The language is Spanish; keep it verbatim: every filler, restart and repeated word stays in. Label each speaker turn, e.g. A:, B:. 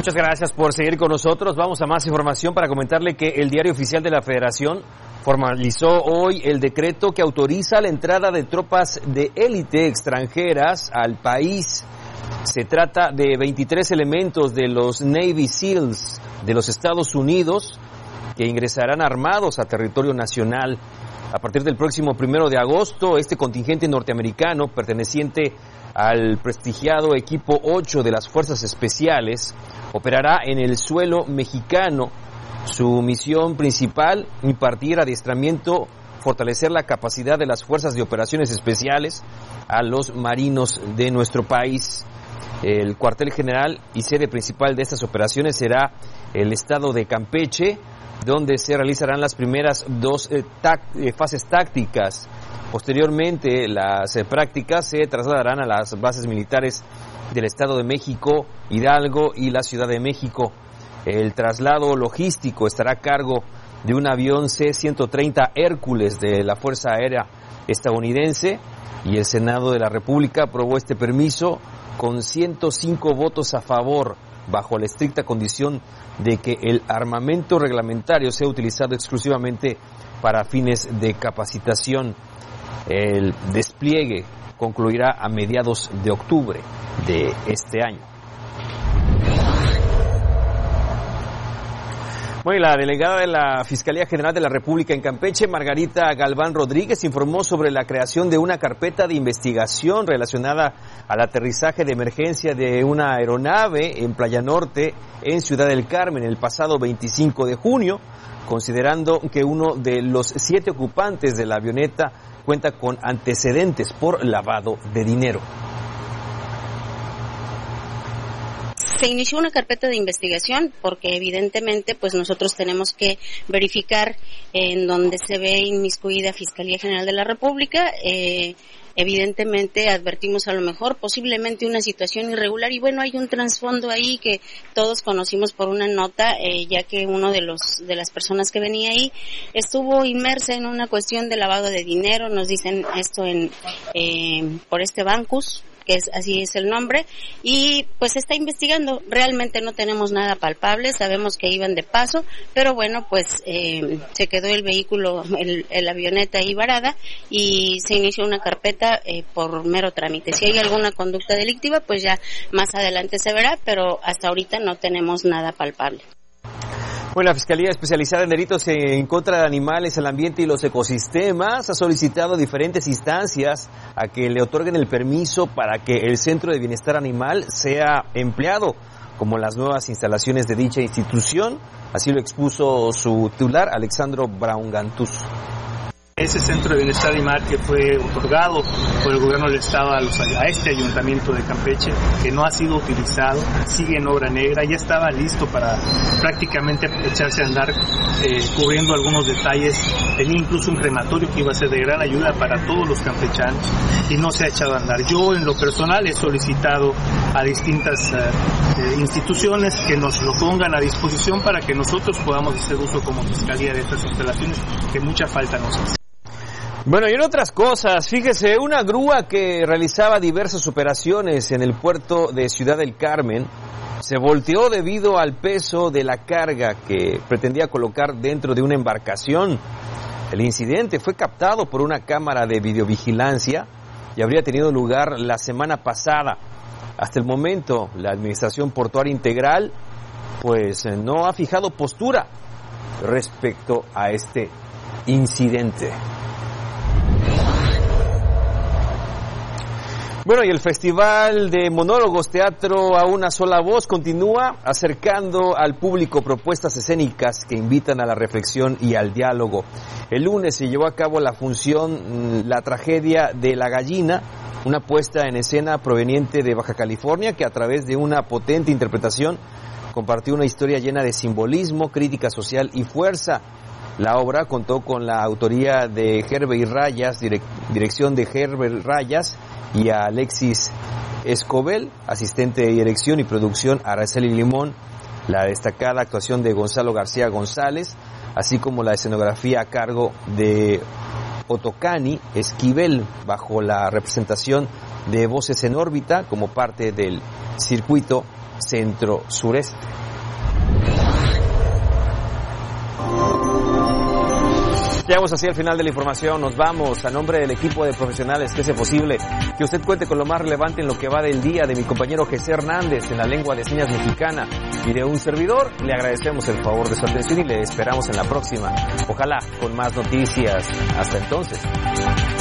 A: Muchas gracias por seguir con nosotros. Vamos a más información para comentarle que el Diario Oficial de la Federación formalizó hoy el decreto que autoriza la entrada de tropas de élite extranjeras al país. Se trata de veintitrés elementos de los Navy SEALs de los Estados Unidos que ingresarán armados a territorio nacional. A partir del próximo primero de agosto, este contingente norteamericano, perteneciente al prestigiado equipo ocho de las Fuerzas Especiales, operará en el suelo mexicano. Su misión principal, impartir adiestramiento, fortalecer la capacidad de las Fuerzas de Operaciones Especiales a los marinos de nuestro país. El cuartel general y sede principal de estas operaciones será el estado de Campeche, donde se realizarán las primeras dos eh, tac- eh, fases tácticas. Posteriormente, las eh, prácticas se trasladarán a las bases militares del Estado de México, Hidalgo y la Ciudad de México. El traslado logístico estará a cargo de un avión C ciento treinta Hércules de la Fuerza Aérea estadounidense, y el Senado de la República aprobó este permiso con ciento cinco votos a favor, bajo la estricta condición de que el armamento reglamentario sea utilizado exclusivamente para fines de capacitación. El despliegue concluirá a mediados de octubre de este año. Bueno, la delegada de la Fiscalía General de la República en Campeche, Margarita Galván Rodríguez, informó sobre la creación de una carpeta de investigación relacionada al aterrizaje de emergencia de una aeronave en Playa Norte, en Ciudad del Carmen, el pasado veinticinco de junio, considerando que uno de los siete ocupantes de la avioneta cuenta con antecedentes por lavado de dinero.
B: Se inició una carpeta de investigación porque evidentemente pues nosotros tenemos que verificar en donde se ve inmiscuida Fiscalía General de la República. Eh, evidentemente advertimos a lo mejor posiblemente una situación irregular y bueno, hay un trasfondo ahí que todos conocimos por una nota, eh, ya que uno de los de las personas que venía ahí estuvo inmersa en una cuestión de lavado de dinero. Nos dicen esto en eh, por este Bancus, que es, así es el nombre, y pues se está investigando. Realmente no tenemos nada palpable, sabemos que iban de paso, pero bueno, pues eh, se quedó el vehículo, el, el avioneta ahí varada, y se inició una carpeta eh, por mero trámite. Si hay alguna conducta delictiva, pues ya más adelante se verá, pero hasta ahorita no tenemos nada palpable.
A: Bueno, la Fiscalía Especializada en Delitos en contra de Animales, el Ambiente y los Ecosistemas ha solicitado a diferentes instancias a que le otorguen el permiso para que el Centro de Bienestar Animal sea empleado como las nuevas instalaciones de dicha institución. Así lo expuso su titular, Alexandro Braungantús.
C: Ese centro de bienestar animal que fue otorgado por el gobierno del estado a, los, a este ayuntamiento de Campeche, que no ha sido utilizado, sigue en obra negra, ya estaba listo para prácticamente echarse a andar, eh, cubriendo algunos detalles. Tenía incluso un crematorio que iba a ser de gran ayuda para todos los campechanos y no se ha echado a andar. Yo en lo personal he solicitado a distintas eh, instituciones que nos lo pongan a disposición para que nosotros podamos hacer uso como fiscalía de estas instalaciones que mucha falta nos hace.
A: Bueno, y en otras cosas, fíjese, una grúa que realizaba diversas operaciones en el puerto de Ciudad del Carmen se volteó debido al peso de la carga que pretendía colocar dentro de una embarcación. El incidente fue captado por una cámara de videovigilancia y habría tenido lugar la semana pasada. Hasta el momento, la Administración Portuaria Integral pues no ha fijado postura respecto a este incidente. Bueno, y el Festival de Monólogos Teatro a una sola voz continúa acercando al público propuestas escénicas que invitan a la reflexión y al diálogo. El lunes se llevó a cabo la función La Tragedia de la Gallina, una puesta en escena proveniente de Baja California que a través de una potente interpretación compartió una historia llena de simbolismo, crítica social y fuerza. La obra contó con la autoría de Herbert Rayas, direc- dirección de Herbert Rayas, y a Alexis Escobel, asistente de dirección y producción Araceli Limón, la destacada actuación de Gonzalo García González, así como la escenografía a cargo de Otocani Esquivel, bajo la representación de Voces en Órbita como parte del circuito centro-sureste. Llegamos así al final de la información, nos vamos. A nombre del equipo de profesionales que hace posible que usted cuente con lo más relevante en lo que va del día, de mi compañero José Hernández en la lengua de señas mexicana y de un servidor, le agradecemos el favor de su atención y le esperamos en la próxima. Ojalá con más noticias. Hasta entonces.